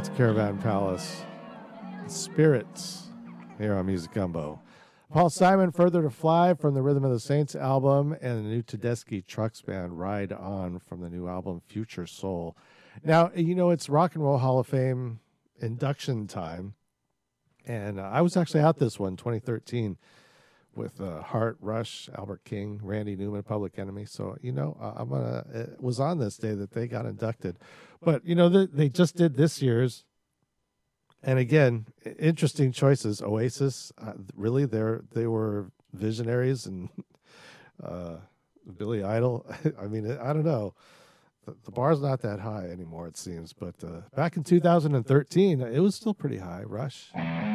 That's Caravan Palace. Spirits here on Music Gumbo. Paul Simon, Further to Fly from the Rhythm of the Saints album, and the new Tedeschi Trucks Band, Ride On from the new album Future Soul. Now, it's Rock and Roll Hall of Fame induction time, and I was actually at this one, 2013, with Hart, Rush, Albert King, Randy Newman, Public Enemy. So, it was on this day that they got inducted. But, they just did this year's. And again, interesting choices. Oasis, really, they were visionaries, and Billy Idol. I mean, I don't know. The bar's not that high anymore, it seems. But back in 2013, it was still pretty high. Rush.